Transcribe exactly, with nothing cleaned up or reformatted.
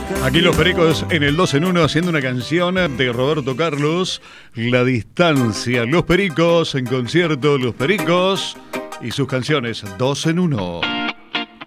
Aquí los Pericos en el dos en uno haciendo una canción de Roberto Carlos, La Distancia. Los Pericos en concierto, Los Pericos y sus canciones dos en uno.